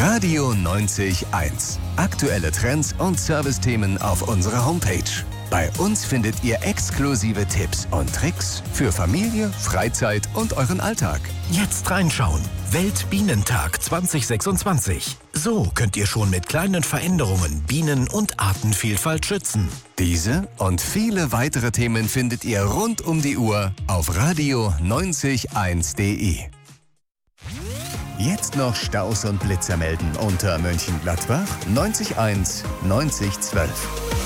Radio 90.1. Aktuelle Trends und Servicethemen auf unserer Homepage. Bei uns findet ihr exklusive Tipps und Tricks für Familie, Freizeit und euren Alltag. Jetzt reinschauen. Weltbienentag 2026. So könnt ihr schon mit kleinen Veränderungen Bienen- und Artenvielfalt schützen. Diese und viele weitere Themen findet ihr rund um die Uhr auf radio901.de. Jetzt noch Staus und Blitzer melden unter Mönchengladbach 90.1 9012.